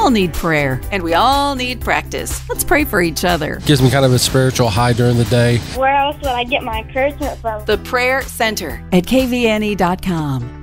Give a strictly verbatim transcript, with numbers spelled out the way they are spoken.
all need prayer, and we all need practice. Let's pray for each other. Gives me kind of a spiritual high during the day. Where else would I get my encouragement from? The Prayer Center at K V N E dot com.